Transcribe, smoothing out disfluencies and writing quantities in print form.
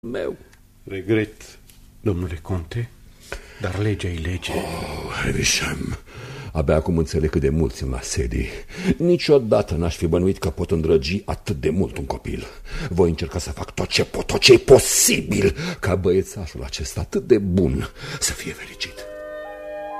meu. Regret, domnule conte, dar legea e lege. Havisham, abia acum înțeleg cât de mulți îmi asedii. Niciodată n-aș fi bănuit că pot îndrăgi atât de mult un copil. Voi încerca să fac tot ce pot, tot ce e posibil ca băiețașul acesta atât de bun să fie fericit.